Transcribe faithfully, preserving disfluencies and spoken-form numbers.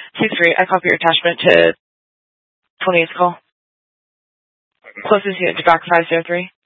six three, I copy your attachment to twenty-eighth call. Closest unit to dock five zero three.